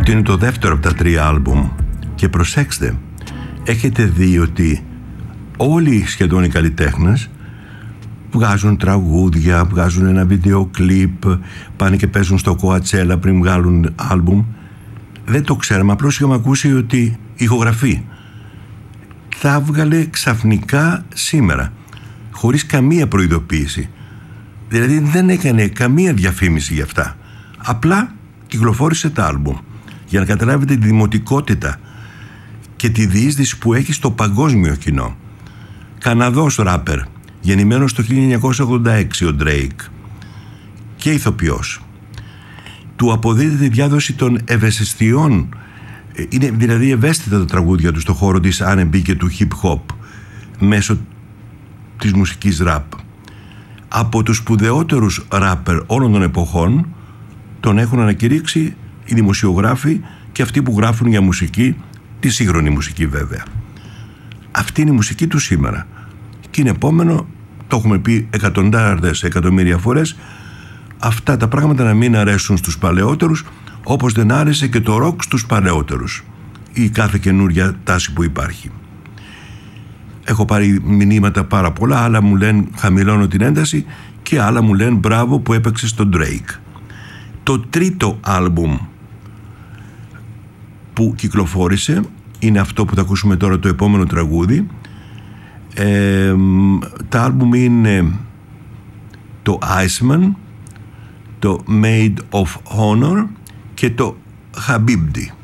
ότι είναι το δεύτερο από τα 3 άλμπουμ. Και προσέξτε, έχετε δει ότι όλοι σχεδόν οι καλλιτέχνες βγάζουν τραγούδια, βγάζουν ένα βίντεο κλιπ, πάνε και παίζουν στο Coachella πριν βγάλουν άλμπουμ. Δεν το ξέραμε, απλώς είχαμε ακούσει ότι ηχογραφεί. Θα βγάλε ξαφνικά σήμερα, χωρίς καμία προειδοποίηση. Δηλαδή δεν έκανε καμία διαφήμιση για αυτά. Απλά κυκλοφόρησε τα άλμπουμ. Για να καταλάβετε τη δημοτικότητα και τη διείσδυση που έχει στο παγκόσμιο κοινό. Καναδός ράπερ, γεννημένος το 1986 ο Drake, και ηθοποιός. Του αποδίδεται η διάδοση των ευαισθησιών. Είναι δηλαδή ευαίσθητα τα τραγούδια του στο χώρο της R&B και του hip hop μέσω της μουσικής rap. Από τους σπουδαιότερους ράπερ όλων των εποχών τον έχουν ανακηρύξει οι δημοσιογράφοι και αυτοί που γράφουν για μουσική, τη σύγχρονη μουσική βέβαια. Αυτή είναι η μουσική του σήμερα. Και είναι επόμενο, το έχουμε πει εκατοντάδες εκατομμύρια φορές, αυτά τα πράγματα να μην αρέσουν στους παλαιότερους, όπως δεν άρεσε και το ροκ στους παλαιότερους ή κάθε καινούρια τάση που υπάρχει. Έχω πάρει μηνύματα πάρα πολλά, άλλα μου λένε χαμηλώνω την ένταση και άλλα μου λένε μπράβο που έπαιξε στον Drake. Το τρίτο άλμπουμ που κυκλοφόρησε είναι αυτό που θα ακούσουμε τώρα, το επόμενο τραγούδι. Τα άλμπουμ είναι το Iceman, το Made of Honor και το Habibti.